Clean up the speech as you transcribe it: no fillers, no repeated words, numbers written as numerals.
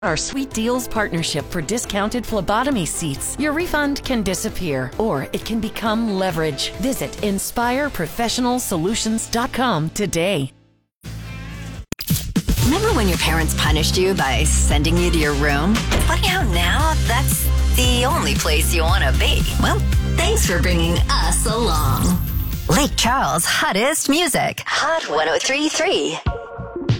Our Sweet Deals partnership for discounted phlebotomy seats. Your refund can disappear, or it can become leverage. Visit InspireProfessionalSolutions.com today. Remember when your parents punished you by sending you to your room? Funny how now that's the only place you want to be. Well, thanks for bringing us along. Lake Charles' hottest music. Hot 103.3.